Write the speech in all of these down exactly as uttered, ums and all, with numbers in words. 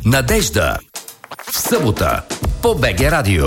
Надежда. В събота по БГ Радио.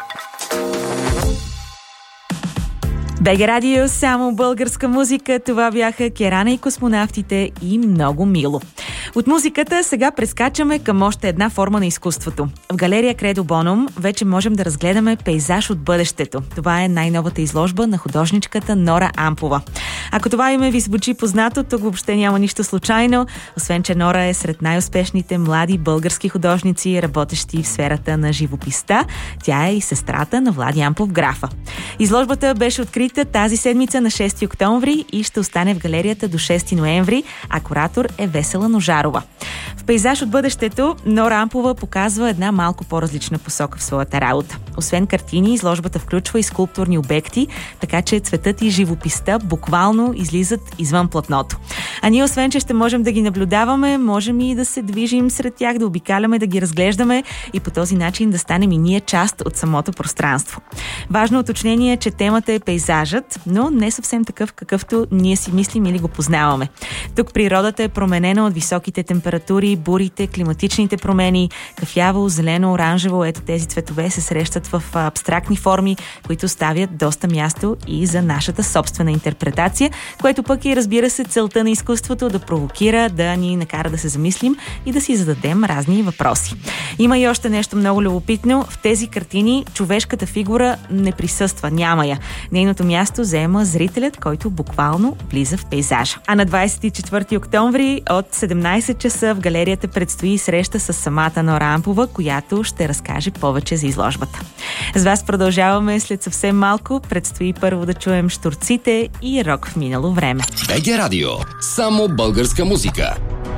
БГ Радио, само българска музика. Това бяха Керана и космонавтите и много мило. От музиката сега прескачаме към още една форма на изкуството. В галерия Кредо Боном вече можем да разгледаме пейзаж от бъдещето. Това е най-новата изложба на художничката Нора Ампова. Ако това име ви звучи познато, тук въобще няма нищо случайно, освен че Нора е сред най-успешните млади български художници, работещи в сферата на живописта. Тя е и сестрата на Влади Ампов графа. Изложбата беше открита тази седмица на шести октомври и ще остане в галерията до шести ноември, а куратор е Весела Ножарова. В пейзаж от бъдещето Нора Ампова показва една малко по-различна посока в своята работа. Освен картини, изложбата включва и скулптурни обекти, така че цветът и живописта буквално излизат извън платното. А ние, освен че ще можем да ги наблюдаваме, можем и да се движим сред тях, да обикаляме, да ги разглеждаме и по този начин да станем и ние част от самото пространство. Важно уточнение е, че темата е пейзажът, но не съвсем такъв, какъвто ние си мислим или го познаваме. Тук природата е променена от високите температури, бурите, климатичните промени, кафяво, зелено, оранжево. Ето тези цветове се срещат в абстрактни форми, които ставят доста място и за нашата собствена интерпретация, което пък и, разбира се, целта на изкуството да провокира, да ни накара да се замислим и да си зададем разни въпроси. Има и още нещо много любопитно. В тези картини човешката фигура не присъства, няма я. Нейното място заема зрителят, който буквално влиза в пейзажа. А на двадесет и четвърти октомври от седемнадесет часа в галерията предстои среща с самата Нора Ампова, която ще разкаже повече за изложбата. С вас продължаваме след съвсем малко. Предстои първо да чуем щурците и рок в минало време. БГ Радио. Само българска музика.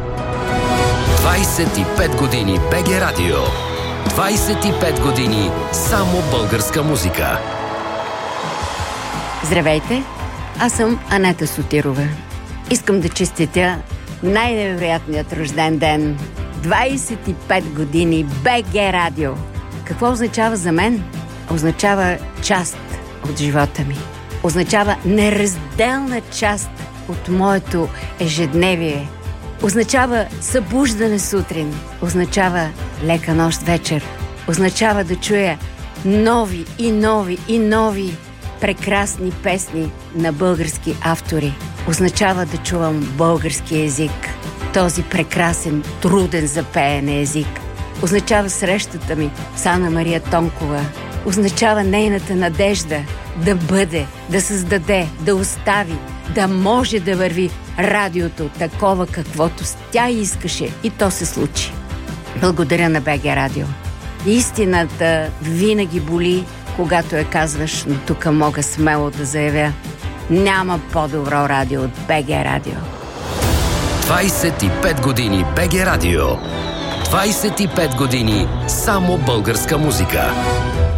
двадесет и пет години БГ Радио. двадесет и пет години само българска музика. Здравейте, аз съм Анета Сотирова. Искам да честитя най-невероятният рожден ден. двадесет и пет години БГ Радио. Какво означава за мен? Означава част от живота ми. Означава неразделна част от моето ежедневие. Означава събуждане сутрин. Означава лека нощ вечер. Означава да чуя нови и нови и нови прекрасни песни на български автори. Означава да чувам български език. Този прекрасен, труден за пеене език. Означава срещата ми с Ана Мария Тонкова. Означава нейната надежда да бъде, да създаде, да остави, да може да върви радиото такова, каквото тя искаше, и то се случи. Благодаря на БГ Радио. Истината винаги боли, когато я казваш, но тук мога смело да заявя: няма по-добро радио от БГ Радио. двадесет и пет години БГ Радио. двадесет и пет години само българска музика.